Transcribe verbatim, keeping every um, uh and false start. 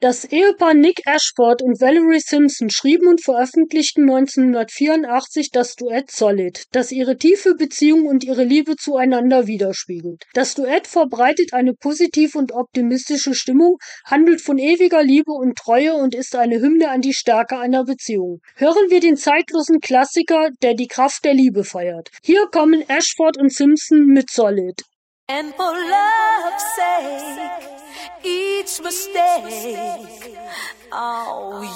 Das Ehepaar Nick Ashford und Valerie Simpson schrieben und veröffentlichten neunzehnhundertvierundachtzig das Duett Solid, das ihre tiefe Beziehung und ihre Liebe zueinander widerspiegelt. Das Duett verbreitet eine positive und optimistische Stimmung, handelt von ewiger Liebe und Treue und ist eine Hymne an die Stärke einer Beziehung. Hören wir den zeitlosen Klassiker, der die Kraft der Liebe feiert. Hier kommen Ashford und Simpson mit Solid. And for love's sake, each mistake, oh,